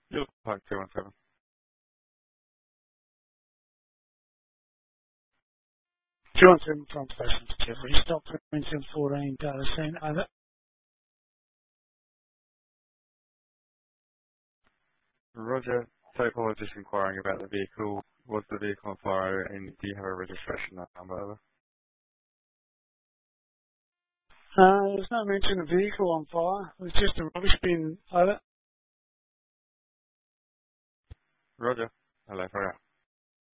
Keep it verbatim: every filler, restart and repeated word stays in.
You'll park two one seven. two one seven front station to Jeffrey. Stop Queensland fourteen, data scene, over. Roger. So Paul was just inquiring about the vehicle. Was the vehicle on fire and do you have a registration number? Over? Uh, there's no mention of vehicle on fire. It was just a rubbish bin, over. Roger. Hello, fire.